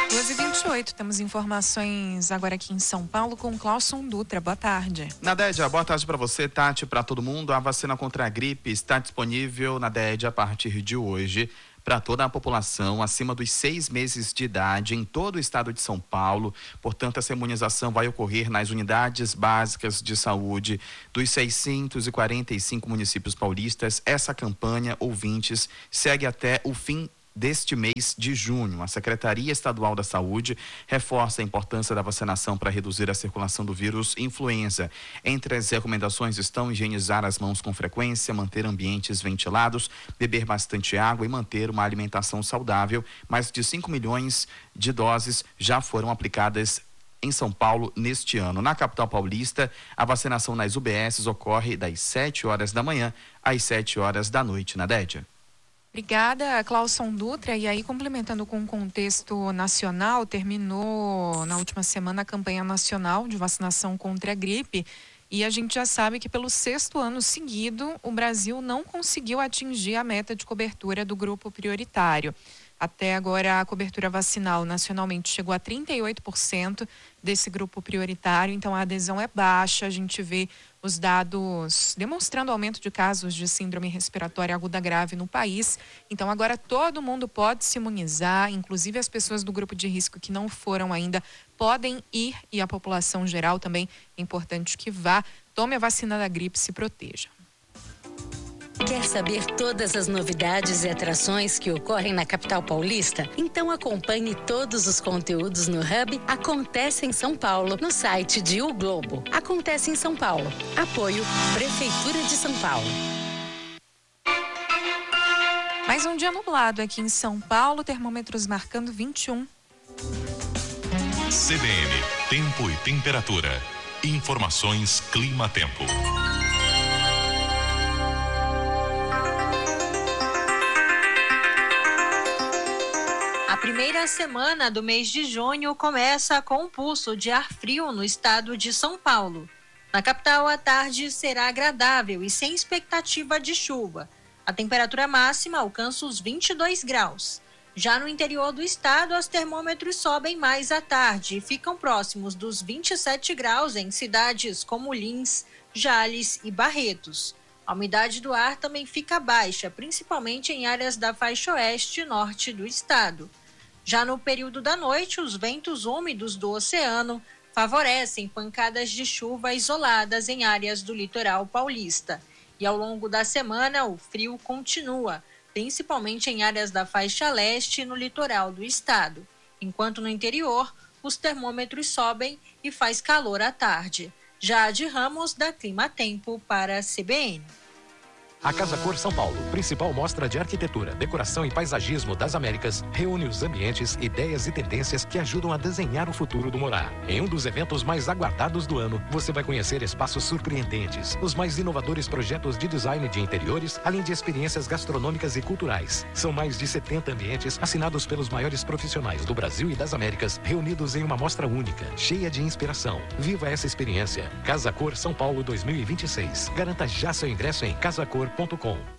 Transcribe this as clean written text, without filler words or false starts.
2h28, temos informações agora aqui em São Paulo com Clauson Dutra. Boa tarde. Nadédia, boa tarde para você, Tati, para todo mundo. A vacina contra a gripe está disponível, Nadédia, a partir de hoje, para toda a população acima dos 6 meses de idade em todo o estado de São Paulo. Portanto, essa imunização vai ocorrer nas unidades básicas de saúde dos 645 municípios paulistas. Essa campanha, ouvintes, segue até o fim deste mês de junho. A Secretaria Estadual da Saúde reforça a importância da vacinação para reduzir a circulação do vírus influenza. Entre as recomendações estão higienizar as mãos com frequência, manter ambientes ventilados, beber bastante água e manter uma alimentação saudável. Mais de 5 milhões de doses já foram aplicadas em São Paulo neste ano. Na capital paulista, a vacinação nas UBSs ocorre das 7 horas da manhã às 7 horas da noite. Nadédia. Obrigada, Clauson Dutra. E aí, complementando com o contexto nacional, terminou na última semana a campanha nacional de vacinação contra a gripe. E a gente já sabe que pelo 6º ano seguido, o Brasil não conseguiu atingir a meta de cobertura do grupo prioritário. Até agora, a cobertura vacinal nacionalmente chegou a 38% desse grupo prioritário, então a adesão é baixa. A gente vê os dados demonstrando aumento de casos de síndrome respiratória aguda grave no país. Então agora todo mundo pode se imunizar, inclusive as pessoas do grupo de risco que não foram ainda podem ir, e a população geral também é importante que vá. Tome a vacina da gripe, se proteja. Quer saber todas as novidades e atrações que ocorrem na capital paulista? Então acompanhe todos os conteúdos no Hub Acontece em São Paulo, no site de O Globo. Acontece em São Paulo. Apoio Prefeitura de São Paulo. Mais um dia nublado aqui em São Paulo, termômetros marcando 21. CBN, tempo e temperatura. Informações Clima-Tempo. A primeira semana do mês de junho começa com um pulso de ar frio no estado de São Paulo. Na capital, a tarde será agradável e sem expectativa de chuva. A temperatura máxima alcança os 22 graus. Já no interior do estado, os termômetros sobem mais à tarde e ficam próximos dos 27 graus em cidades como Lins, Jales e Barretos. A umidade do ar também fica baixa, principalmente em áreas da faixa oeste e norte do estado. Já no período da noite, os ventos úmidos do oceano favorecem pancadas de chuva isoladas em áreas do litoral paulista. E ao longo da semana, o frio continua, principalmente em áreas da faixa leste e no litoral do estado. Enquanto no interior, os termômetros sobem e faz calor à tarde. Jade Ramos, da Clima-Tempo, para a CBN. A Casa Cor São Paulo, principal mostra de arquitetura, decoração e paisagismo das Américas, reúne os ambientes, ideias e tendências que ajudam a desenhar o futuro do morar. Em um dos eventos mais aguardados do ano, você vai conhecer espaços surpreendentes, os mais inovadores projetos de design de interiores, além de experiências gastronômicas e culturais. São mais de 70 ambientes assinados pelos maiores profissionais do Brasil e das Américas, reunidos em uma mostra única, cheia de inspiração. Viva essa experiência. Casa Cor São Paulo 2026. Garanta já seu ingresso em casacor.com.